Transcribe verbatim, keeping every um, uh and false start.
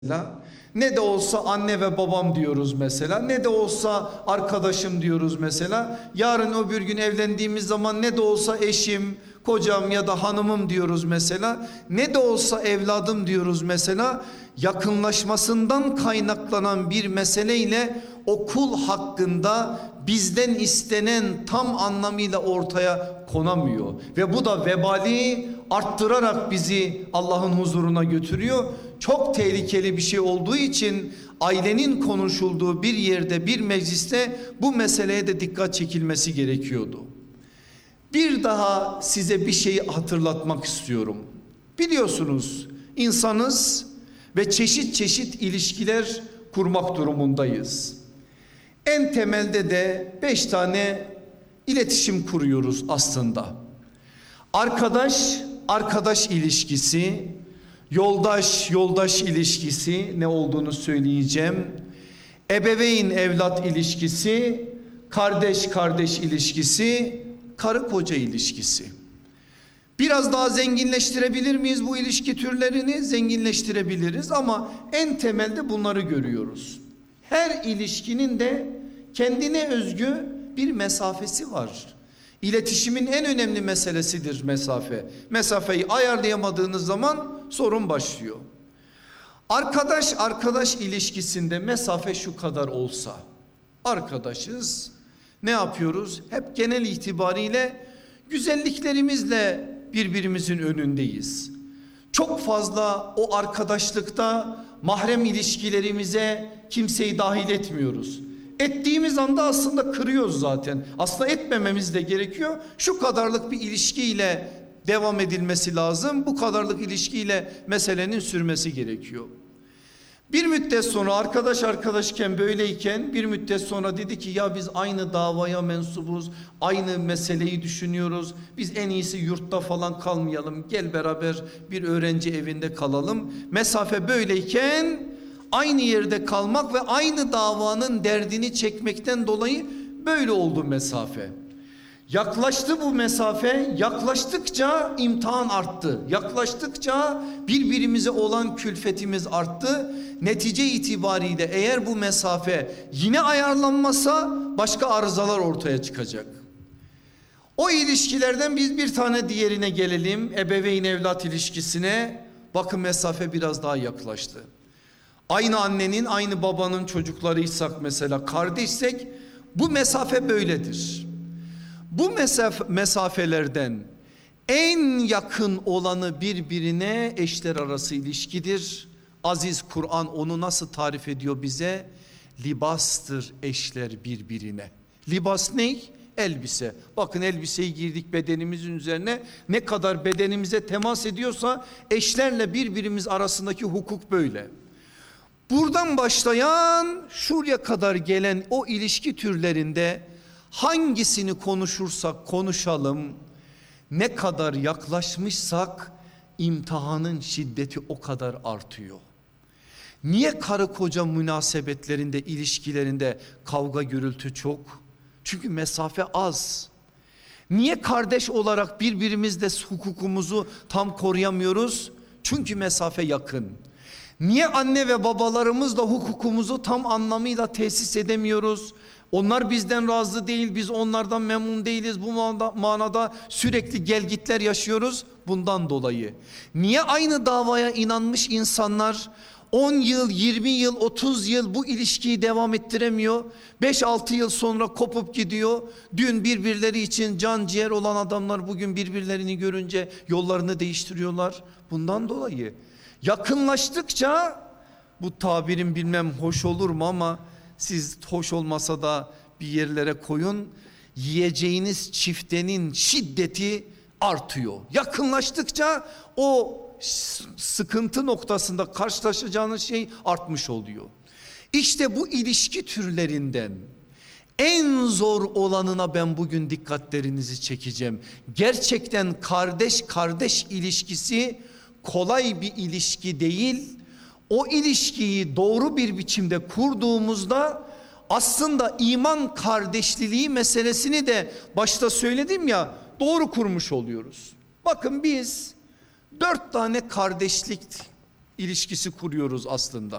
Ne de olsa anne ve babam diyoruz mesela. Ne de olsa arkadaşım diyoruz mesela. Yarın öbür gün evlendiğimiz zaman ne de olsa eşim, kocam ya da hanımım diyoruz mesela. Ne de olsa evladım diyoruz mesela. Yakınlaşmasından kaynaklanan bir meseleyle o kul hakkında bizden istenen tam anlamıyla ortaya konamıyor. Ve bu da vebali arttırarak bizi Allah'ın huzuruna götürüyor. Çok tehlikeli bir şey olduğu için ailenin konuşulduğu bir yerde, bir mecliste bu meseleye de dikkat çekilmesi gerekiyordu. Bir daha size bir şeyi hatırlatmak istiyorum. Biliyorsunuz insanız ve çeşit çeşit ilişkiler kurmak durumundayız. En temelde de beş tane iletişim kuruyoruz aslında. Arkadaş, arkadaş ilişkisi, yoldaş, yoldaş ilişkisi ne olduğunu söyleyeceğim. Ebeveyn, evlat ilişkisi, kardeş, kardeş ilişkisi, karı koca ilişkisi. Biraz daha zenginleştirebilir miyiz bu ilişki türlerini? Zenginleştirebiliriz ama en temelde bunları görüyoruz. Her ilişkinin de kendine özgü bir mesafesi var. İletişimin en önemli meselesidir mesafe. Mesafeyi ayarlayamadığınız zaman sorun başlıyor. Arkadaş arkadaş ilişkisinde mesafe şu kadar olsa, arkadaşız, ne yapıyoruz? Hep genel itibariyle güzelliklerimizle birbirimizin önündeyiz. Çok fazla o arkadaşlıkta mahrem ilişkilerimize kimseyi dahil etmiyoruz. Ettiğimiz anda aslında kırıyoruz zaten. Aslında etmememiz de gerekiyor. Şu kadarlık bir ilişkiyle devam edilmesi lazım. Bu kadarlık ilişkiyle meselenin sürmesi gerekiyor. Bir müddet sonra arkadaş arkadaşken böyleyken bir müddet sonra dedi ki ya biz aynı davaya mensubuz. Aynı meseleyi düşünüyoruz. Biz en iyisi yurtta falan kalmayalım. Gel beraber bir öğrenci evinde kalalım. Mesafe böyleyken aynı yerde kalmak ve aynı davanın derdini çekmekten dolayı böyle oldu mesafe. Yaklaştı bu mesafe, yaklaştıkça imtihan arttı. Yaklaştıkça birbirimize olan külfetimiz arttı. Netice itibariyle eğer bu mesafe yine ayarlanmasa başka arızalar ortaya çıkacak. O ilişkilerden biz bir tane diğerine gelelim. Ebeveyn evlat ilişkisine. Bakın mesafe biraz daha yaklaştı. Aynı annenin, aynı babanın çocuklarıysak mesela, kardeşsek bu mesafe böyledir. Bu mesaf mesafelerden en yakın olanı birbirine eşler arası ilişkidir. Aziz Kur'an onu nasıl tarif ediyor bize? Libastır eşler birbirine. Libas ne? Elbise. Bakın elbiseyi giydik bedenimizin üzerine, ne kadar bedenimize temas ediyorsa eşlerle birbirimiz arasındaki hukuk böyle. Buradan başlayan şuraya kadar gelen o ilişki türlerinde hangisini konuşursak konuşalım, ne kadar yaklaşmışsak imtihanın şiddeti o kadar artıyor. Niye karı koca münasebetlerinde, ilişkilerinde kavga gürültü çok? Çünkü mesafe az. Niye kardeş olarak birbirimizle hukukumuzu tam koruyamıyoruz? Çünkü mesafe yakın. Niye anne ve babalarımızla hukukumuzu tam anlamıyla tesis edemiyoruz? Onlar bizden razı değil, biz onlardan memnun değiliz. Bu manada sürekli gelgitler yaşıyoruz bundan dolayı. Niye aynı davaya inanmış insanlar on yıl, yirmi yıl, otuz yıl bu ilişkiyi devam ettiremiyor? beş altı yıl sonra kopup gidiyor. Dün birbirleri için can ciğer olan adamlar bugün birbirlerini görünce yollarını değiştiriyorlar. Bundan dolayı yakınlaştıkça, bu tabirin bilmem hoş olur mu ama siz hoş olmasa da bir yerlere koyun, yiyeceğiniz çiftenin şiddeti artıyor. Yakınlaştıkça o sıkıntı noktasında karşılaşacağınız şey artmış oluyor. İşte bu ilişki türlerinden en zor olanına ben bugün dikkatlerinizi çekeceğim. Gerçekten kardeş kardeş ilişkisi kolay bir ilişki değil. O ilişkiyi doğru bir biçimde kurduğumuzda aslında iman kardeşliliği meselesini de başta söyledim ya, doğru kurmuş oluyoruz. Bakın biz dört tane kardeşlik ilişkisi kuruyoruz aslında.